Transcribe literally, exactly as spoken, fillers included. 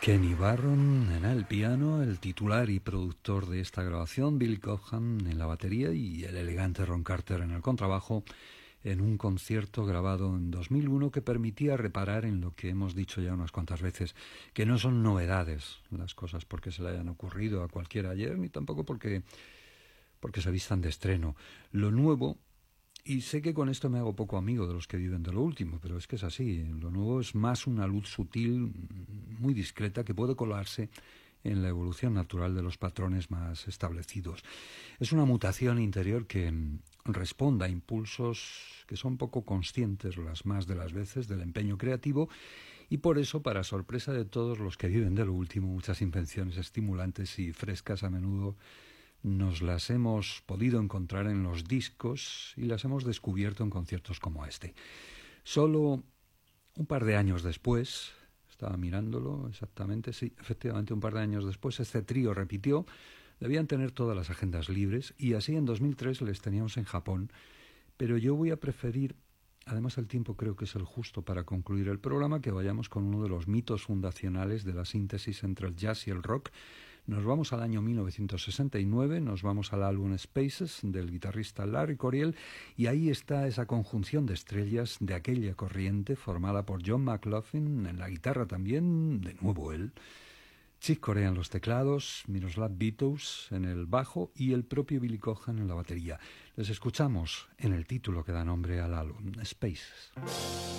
Kenny Barron en el piano, el titular y productor de esta grabación, Billy Cobham en la batería y el elegante Ron Carter en el contrabajo, en un concierto grabado en dos mil uno que permitía reparar en lo que hemos dicho ya unas cuantas veces, que no son novedades las cosas porque se le hayan ocurrido a cualquiera ayer, ni tampoco porque, porque se vistan de estreno. Lo nuevo, y sé que con esto me hago poco amigo de los que viven de lo último, pero es que es así, lo nuevo es más una luz sutil, muy discreta, que puede colarse en la evolución natural de los patrones más establecidos. Es una mutación interior que responde a impulsos que son poco conscientes las más de las veces del empeño creativo y por eso, para sorpresa de todos los que viven de lo último, muchas invenciones estimulantes y frescas a menudo nos las hemos podido encontrar en los discos y las hemos descubierto en conciertos como este. Solo un par de años después, estaba mirándolo exactamente, sí, efectivamente un par de años después, este trío repitió. Debían tener todas las agendas libres y así en dos mil tres les teníamos en Japón, pero yo voy a preferir, además el tiempo creo que es el justo para concluir el programa, que vayamos con uno de los mitos fundacionales de la síntesis entre el jazz y el rock. Nos vamos al año mil novecientos sesenta y nueve, nos vamos al álbum Spaces del guitarrista Larry Coryell y ahí está esa conjunción de estrellas de aquella corriente formada por John McLaughlin en la guitarra también, de nuevo él, Chick Corea en los teclados, Miroslav Vitous en el bajo y el propio Billy Cobham en la batería. Les escuchamos en el título que da nombre al álbum, Spaces.